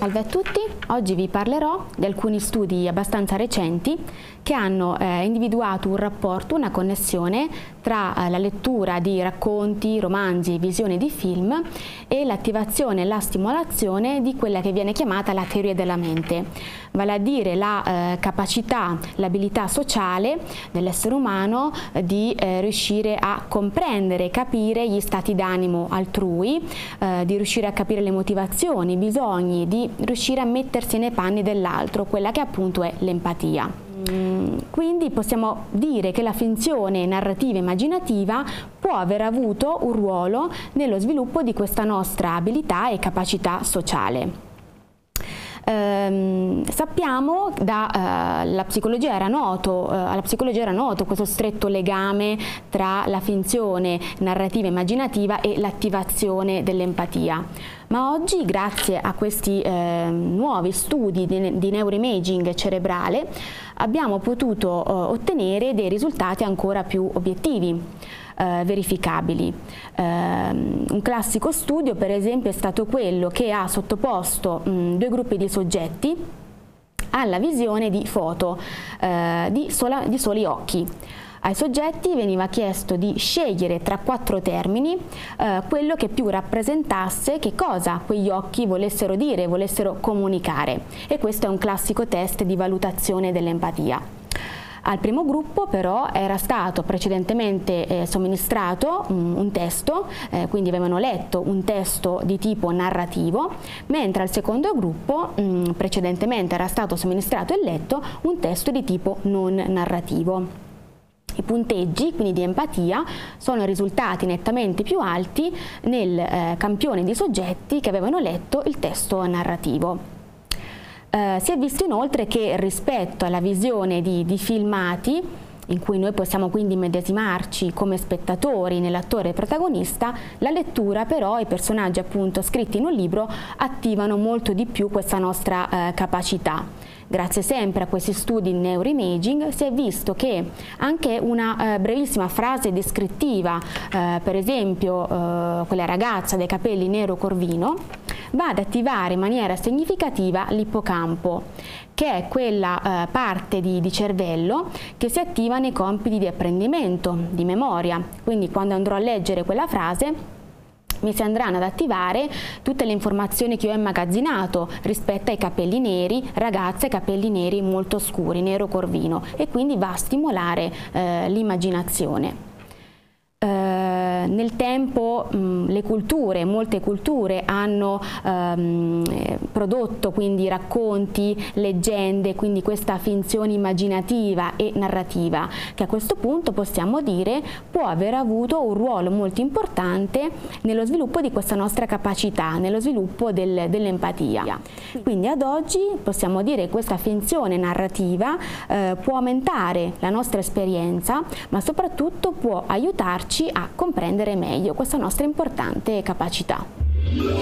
Salve a tutti, oggi vi parlerò di alcuni studi abbastanza recenti che hanno individuato un rapporto, una connessione tra la lettura di racconti, romanzi e visioni di film e l'attivazione e la stimolazione di quella che viene chiamata la teoria della mente, vale a dire la capacità, l'abilità sociale dell'essere umano di riuscire a comprendere e capire gli stati d'animo altrui, di riuscire a capire le motivazioni, i bisogni, di riuscire a mettersi nei panni dell'altro, quella che appunto è l'empatia. Quindi possiamo dire che la finzione narrativa immaginativa può aver avuto un ruolo nello sviluppo di questa nostra abilità e capacità sociale. Sappiamo alla psicologia era noto questo stretto legame tra la finzione narrativa immaginativa e l'attivazione dell'empatia, ma oggi grazie a questi nuovi studi di neuroimaging cerebrale abbiamo potuto ottenere dei risultati ancora più obiettivi, verificabili. Un classico studio per esempio è stato quello che ha sottoposto due gruppi di soggetti alla visione di foto di soli occhi. Ai soggetti veniva chiesto di scegliere tra 4 termini quello che più rappresentasse che cosa quegli occhi volessero dire, volessero comunicare, e questo è un classico test di valutazione dell'empatia. Al primo gruppo però era stato precedentemente somministrato un testo, quindi avevano letto un testo di tipo narrativo, mentre al secondo gruppo precedentemente era stato somministrato e letto un testo di tipo non narrativo. I punteggi, quindi di empatia, sono risultati nettamente più alti nel campione di soggetti che avevano letto il testo narrativo. Si è visto inoltre che rispetto alla visione di filmati, in cui noi possiamo quindi medesimarci come spettatori nell'attore protagonista, la lettura però, i personaggi appunto scritti in un libro, attivano molto di più questa nostra capacità. Grazie sempre a questi studi in neuroimaging si è visto che anche una brevissima frase descrittiva, per esempio quella ragazza dai capelli nero corvino, va ad attivare in maniera significativa l'ippocampo, che è quella parte di cervello che si attiva nei compiti di apprendimento, di memoria. Quindi quando andrò a leggere quella frase mi si andranno ad attivare tutte le informazioni che ho immagazzinato rispetto ai capelli neri, ragazze capelli neri molto scuri, nero corvino, e quindi va a stimolare l'immaginazione. Nel tempo molte culture hanno prodotto quindi racconti, leggende, quindi questa finzione immaginativa e narrativa che a questo punto possiamo dire può aver avuto un ruolo molto importante nello sviluppo di questa nostra capacità, nello sviluppo dell'empatia. Quindi ad oggi possiamo dire che questa finzione narrativa può aumentare la nostra esperienza, ma soprattutto può aiutarci a comprendere meglio questa nostra importante capacità.